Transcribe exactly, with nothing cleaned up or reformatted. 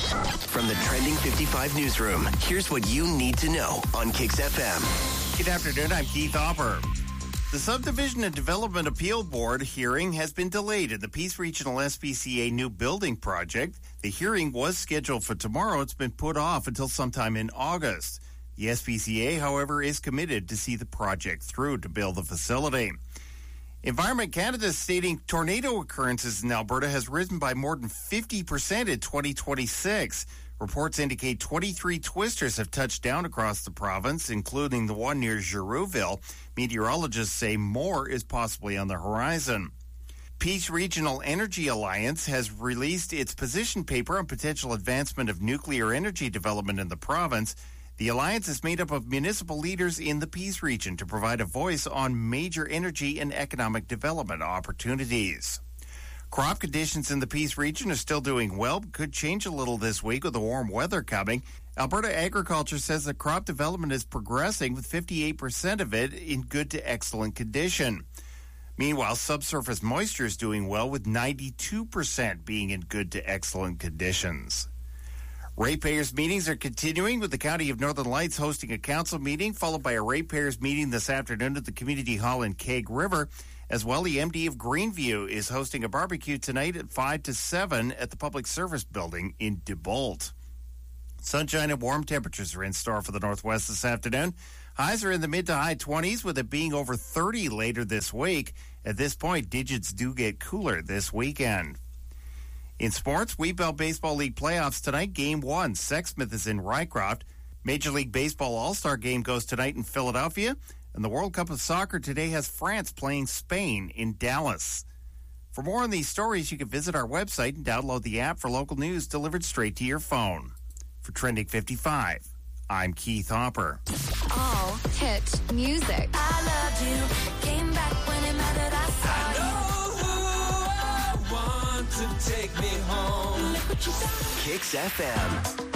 From the Trending fifty-five newsroom, here's what you need to know on Kix F M. Good afternoon, I'm Keith Hopper. The Subdivision and Development Appeal Board hearing has been delayed in the Peace Regional S P C A new building project. The hearing was scheduled for tomorrow. It's been put off until sometime in August. The S P C A, however, is committed to see the project through to build the facility. Environment Canada is stating tornado occurrences in Alberta has risen by more than fifty percent in twenty twenty-six. Reports indicate twenty-three twisters have touched down across the province, including the one near Girouville. Meteorologists say more is possibly on the horizon. Peace Regional Energy Alliance has released its position paper on potential advancement of nuclear energy development in the province. The alliance is made up of municipal leaders in the Peace region to provide a voice on major energy and economic development opportunities. Crop conditions in the Peace region are still doing well, but could change a little this week with the warm weather coming. Alberta Agriculture says that crop development is progressing, with fifty-eight percent of it in good to excellent condition. Meanwhile, subsurface moisture is doing well, with ninety-two percent being in good to excellent conditions. Ratepayers meetings are continuing, with the County of Northern Lights hosting a council meeting, followed by a ratepayers meeting this afternoon at the Community Hall in Keg River. As well, the M D of Greenview is hosting a barbecue tonight at five to seven at the Public Service Building in DeBolt. Sunshine and warm temperatures are in store for the Northwest this afternoon. Highs are in the mid to high twenties, with it being over thirty later this week. At this point, digits do get cooler this weekend. In sports, Wheatbelt Baseball League playoffs tonight, Game one. Sexsmith is in Rycroft. Major League Baseball All-Star Game goes tonight in Philadelphia. And the World Cup of Soccer today has France playing Spain in Dallas. For more on these stories, you can visit our website and download the app for local news delivered straight to your phone. For Trending fifty-five, I'm Keith Hopper. All hit music. I loved you. Came back when it mattered. I saw I know who I want to take me home. you. Look what you done. Kix F M.